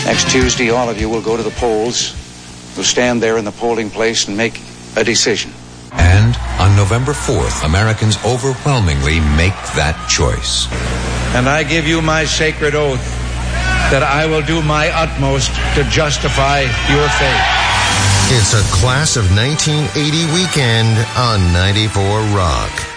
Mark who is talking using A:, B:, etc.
A: Next Tuesday, all of you will go to the polls. You'll stand there in the polling place and make a decision.
B: And on November 4th, Americans overwhelmingly make that choice.
C: And I give you my sacred oath that I will do my utmost to justify your faith.
D: It's a Class of 1980 weekend on 94 Rock.